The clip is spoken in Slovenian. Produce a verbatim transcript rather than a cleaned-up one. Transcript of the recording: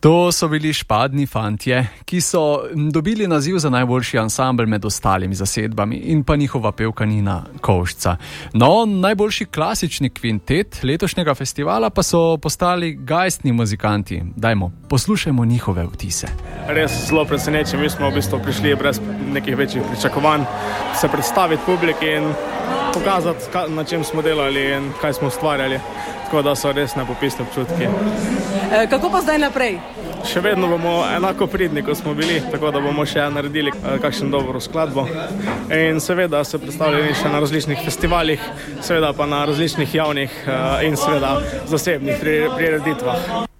To so bili Špadni fantje, ki so dobili naziv za najboljši ansambel med ostalimi zasedbami in pa njihova pevka Nina Kovšca. No, najboljši klasični kvintet letošnjega festivala pa so postali Geistni muzikanti. Dajmo, poslušajmo njihove vtise. Res zelo presenečen, mi smo v bistvu prišli brez nekih večjih pričakovanj se predstaviti publiki in pokazati, na čem smo delali in kaj smo ustvarjali. Tako da so res nepopisni občutki. E, kako pa zdaj naprej? Še vedno bomo enako pridni, kot smo bili, tako da bomo še naredili kakšen dobro skladbo. In seveda se predstavljali še na različnih festivalih, seveda pa na različnih javnih in seveda zasebnih prireditvah.